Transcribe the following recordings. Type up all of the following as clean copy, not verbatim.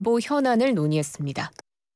안보 현안을 논의했습니다.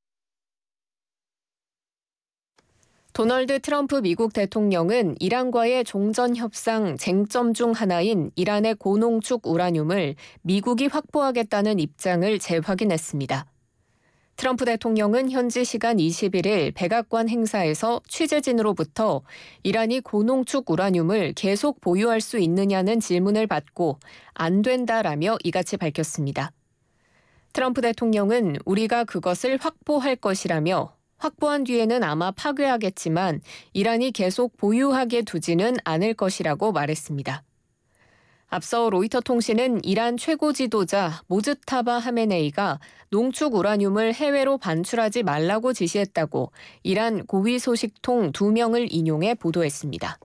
도널드 트럼프 미국 대통령은 이란과의 종전 협상 쟁점 중 하나인 이란의 고농축 우라늄을 미국이 확보하겠다는 입장을 재확인했습니다. 트럼프 대통령은 현지 시간 21일 백악관 행사에서 취재진으로부터 이란이 고농축 우라늄을 계속 보유할 수 있느냐는 질문을 받고 안 된다라며 이같이 밝혔습니다. 트럼프 대통령은 우리가 그것을 확보할 것이라며 확보한 뒤에는 아마 파괴하겠지만 이란이 계속 보유하게 두지는 않을 것이라고 말했습니다. 앞서 로이터 통신은 이란 최고 지도자 모즈타바 하메네이가 농축 우라늄을 해외로 반출하지 말라고 지시했다고 이란 고위 소식통 2명을 인용해 보도했습니다.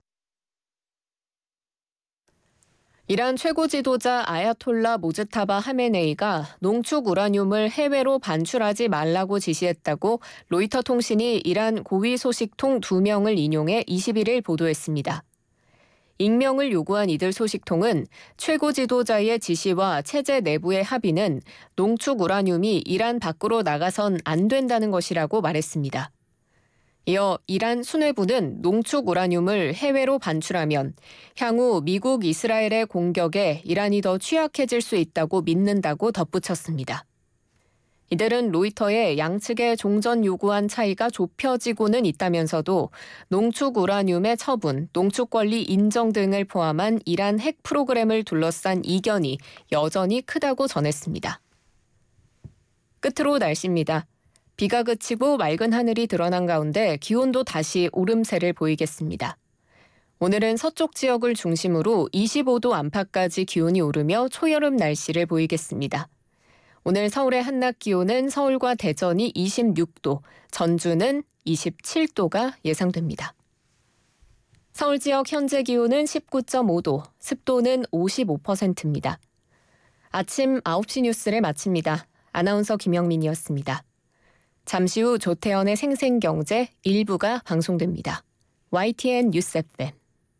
이란 최고 지도자 아야톨라 모즈타바 하메네이가 농축 우라늄을 해외로 반출하지 말라고 지시했다고 로이터 통신이 이란 고위 소식통 2명을 인용해 21일 보도했습니다. 익명을 요구한 이들 소식통은 최고 지도자의 지시와 체제 내부의 합의는 농축 우라늄이 이란 밖으로 나가선 안 된다는 것이라고 말했습니다. 이어 이란 수뇌부는 농축 우라늄을 해외로 반출하면 향후 미국 이스라엘의 공격에 이란이 더 취약해질 수 있다고 믿는다고 덧붙였습니다. 이들은 로이터의 양측의 종전 요구안 차이가 좁혀지고는 있다면서도 농축 우라늄의 처분, 농축 권리 인정 등을 포함한 이란 핵 프로그램을 둘러싼 이견이 여전히 크다고 전했습니다. 끝으로 날씨입니다. 비가 그치고 맑은 하늘이 드러난 가운데 기온도 다시 오름세를 보이겠습니다. 오늘은 서쪽 지역을 중심으로 25도 안팎까지 기온이 오르며 초여름 날씨를 보이겠습니다. 오늘 서울의 한낮 기온은 서울과 대전이 26도, 전주는 27도가 예상됩니다. 서울 지역 현재 기온은 19.5도, 습도는 55%입니다. 아침 9시 뉴스를 마칩니다. 아나운서 김영민이었습니다. 잠시 후 조태현의 생생경제 1부가 방송됩니다. YTN 뉴스 FM.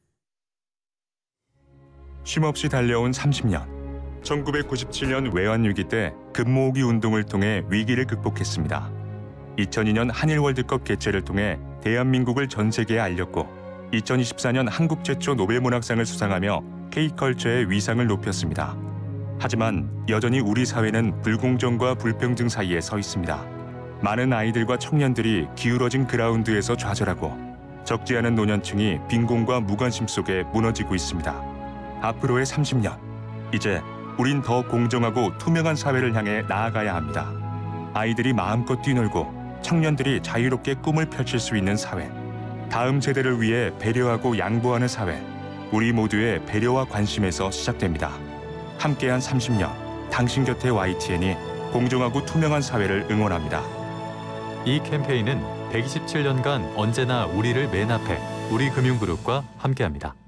쉼없이 달려온 30년. 1997년 외환위기 때 금모으기 운동을 통해 위기를 극복했습니다. 2002년 한일 월드컵 개최를 통해 대한민국을 전 세계에 알렸고 2024년 한국 최초 노벨문학상을 수상하며 K컬처의 위상을 높였습니다. 하지만 여전히 우리 사회는 불공정과 불평등 사이에 서 있습니다. 많은 아이들과 청년들이 기울어진 그라운드에서 좌절하고 적지 않은 노년층이 빈곤과 무관심 속에 무너지고 있습니다. 앞으로의 30년, 이제 우린 더 공정하고 투명한 사회를 향해 나아가야 합니다. 아이들이 마음껏 뛰놀고 청년들이 자유롭게 꿈을 펼칠 수 있는 사회, 다음 세대를 위해 배려하고 양보하는 사회, 우리 모두의 배려와 관심에서 시작됩니다. 함께한 30년, 당신 곁에 YTN이 공정하고 투명한 사회를 응원합니다. 이 캠페인은 127년간 언제나 우리를 맨 앞에 우리금융그룹과 함께합니다.